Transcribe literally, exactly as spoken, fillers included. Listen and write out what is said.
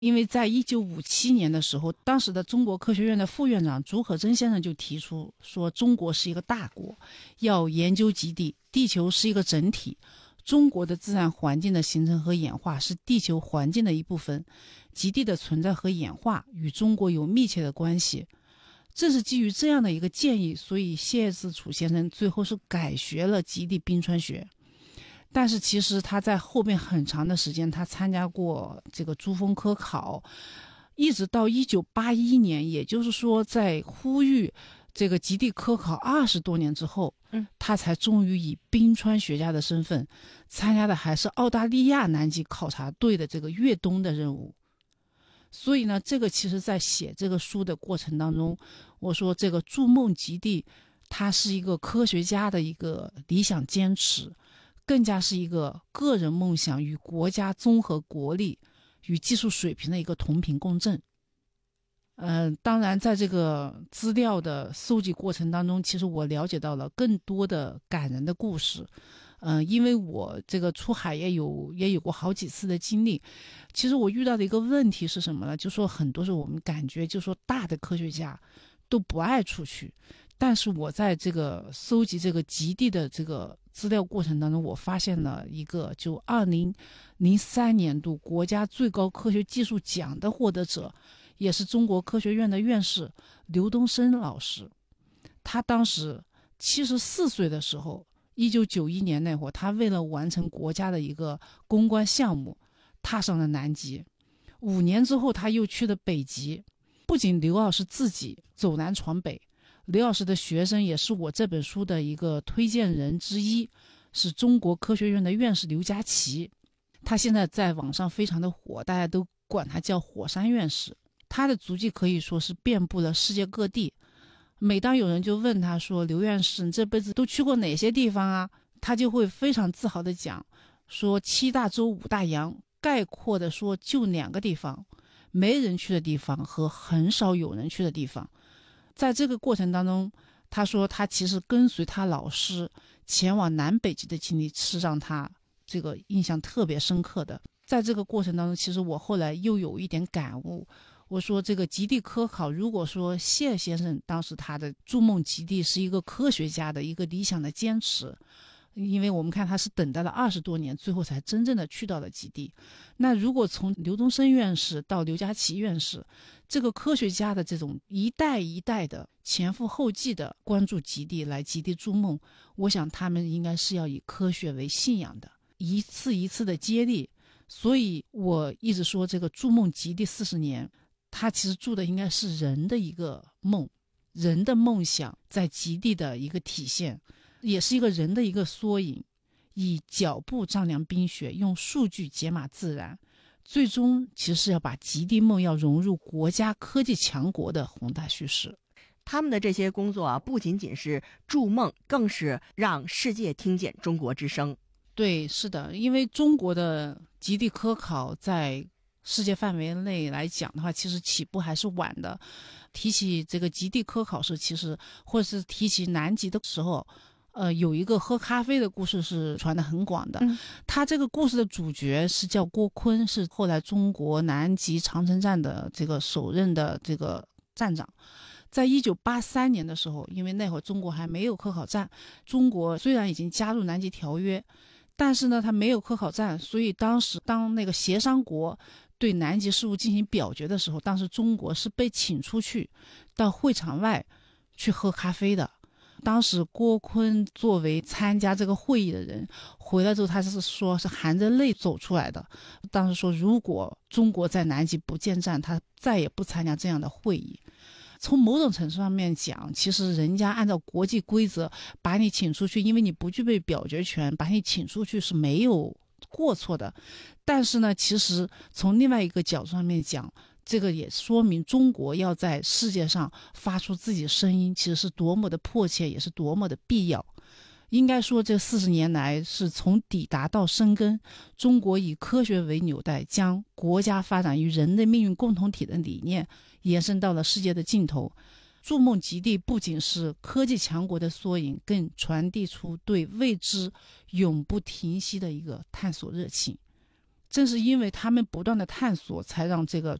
因为在一九五七年的时候，当时的中国科学院的副院长竺可桢先生就提出说，中国是一个大国，要研究极地，地球是一个整体，中国的自然环境的形成和演化是地球环境的一部分，极地的存在和演化与中国有密切的关系。正是基于这样的一个建议，所以谢自处先生最后是改学了极地冰川学。但是其实他在后面很长的时间，他参加过这个珠峰科考，一直到一九八一年，也就是说在呼吁这个极地科考二十多年之后，嗯，他才终于以冰川学家的身份参加的还是澳大利亚南极考察队的这个越冬的任务。所以呢，这个其实在写这个书的过程当中，我说这个筑梦极地，它是一个科学家的一个理想坚持，更加是一个个人梦想与国家综合国力与技术水平的一个同频共振。嗯、呃，当然在这个资料的搜集过程当中，其实我了解到了更多的感人的故事。嗯、呃，因为我这个出海也有也有过好几次的经历。其实我遇到的一个问题是什么呢？就说很多时候我们感觉就说大的科学家都不爱出去，但是我在这个搜集这个极地的这个资料过程当中，我发现了一个就二零零三年度国家最高科学技术奖的获得者，也是中国科学院的院士刘东升老师。他当时七十四岁的时候，一九九一年那会儿，他为了完成国家的一个攻关项目，踏上了南极。五年之后，他又去了北极。不仅刘老师自己走南闯北，刘老师的学生也是我这本书的一个推荐人之一，是中国科学院的院士刘家齐。他现在在网上非常的火，大家都管他叫火山院士。他的足迹可以说是遍布了世界各地。每当有人就问他说，刘院士你这辈子都去过哪些地方啊，他就会非常自豪地讲说，七大洲五大洋，概括的说就两个地方，没人去的地方和很少有人去的地方。在这个过程当中，他说他其实跟随他老师前往南北极的经历是让他这个印象特别深刻的。在这个过程当中，其实我后来又有一点感悟，我说这个极地科考，如果说谢先生当时他的筑梦极地是一个科学家的一个理想的坚持，因为我们看他是等待了二十多年，最后才真正的去到了极地。那如果从刘东升院士到刘家齐院士，这个科学家的这种一代一代的前赴后继的关注极地，来极地筑梦，我想他们应该是要以科学为信仰的，一次一次的接力。所以我一直说这个筑梦极地四十年，它其实筑的应该是人的一个梦，人的梦想在极地的一个体现，也是一个人的一个缩影，以脚步丈量冰雪，用数据解码自然，最终其实是要把极地梦要融入国家科技强国的宏大叙事。 他们的这些工作啊，不仅仅是筑梦，更是让世界听见中国之声。 对，是的，因为中国的极地科考在世界范围内来讲的话，其实起步还是晚的。提起这个极地科考时，其实或者是提起南极的时候，呃，有一个喝咖啡的故事是传得很广的。嗯，他这个故事的主角是叫郭坤，是后来中国南极长城站的这个首任的这个站长。在一九八三年的时候，因为那会儿中国还没有科考站，中国虽然已经加入南极条约，但是呢，它没有科考站，所以当时当那个协商国对南极事务进行表决的时候，当时中国是被请出去到会场外去喝咖啡的。当时郭坤作为参加这个会议的人，回来之后他是说是含着泪走出来的。当时说，如果中国在南极不建站，他再也不参加这样的会议。从某种程度上面讲，其实人家按照国际规则把你请出去，因为你不具备表决权，把你请出去是没有过错的。但是呢，其实从另外一个角度上面讲，这个也说明中国要在世界上发出自己声音，其实是多么的迫切，也是多么的必要。应该说这四十年来，是从抵达到生根，中国以科学为纽带，将国家发展与人类命运共同体的理念延伸到了世界的尽头。筑梦极地不仅是科技强国的缩影，更传递出对未知永不停息的一个探索热情。 正是因为他们不断的探索，才让这个